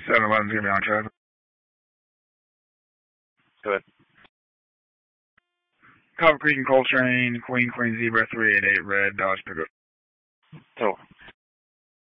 7-Eleven's going to be on traffic. Go ahead. Copper Creek and Coltrane, Queen Zebra 388 red Dodge pickup. Oh,